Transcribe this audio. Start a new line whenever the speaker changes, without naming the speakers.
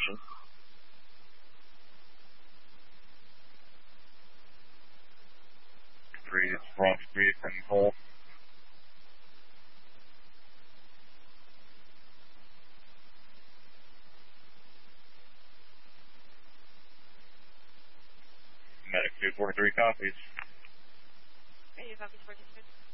station. 3, it's Broad Street and Cole. Medic 243 copies.
Radio copies 426.